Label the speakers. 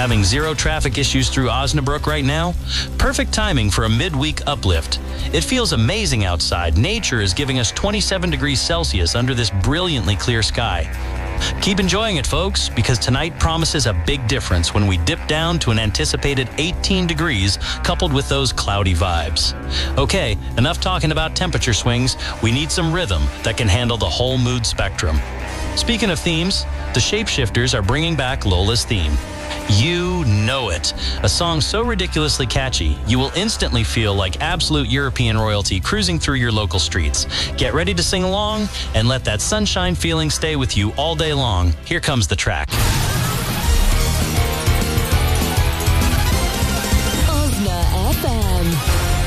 Speaker 1: Having zero traffic issues through Osnabrück right now? Perfect timing for a midweek uplift. It feels amazing outside. Nature is giving us 27 degrees Celsius under this brilliantly clear sky. Keep enjoying it, folks, because tonight promises a big difference when we dip down to an anticipated 18 degrees coupled with those cloudy vibes. Okay, enough talking about temperature swings. We need some rhythm that can handle the whole mood spectrum. Speaking of themes, the Shapeshifters are bringing back Lola's theme. You Know It, a song so ridiculously catchy, you will instantly feel like absolute European royalty cruising through your local streets. Get ready to sing along and let that sunshine feeling stay with you all day long. Here comes the track.